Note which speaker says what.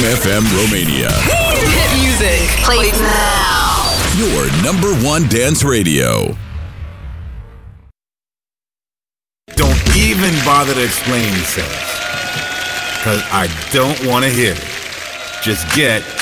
Speaker 1: FM Romania.
Speaker 2: Hit music. Play now.
Speaker 1: Your number one dance radio.
Speaker 3: Don't even bother to explain yourself, because I don't want to hear it. Just get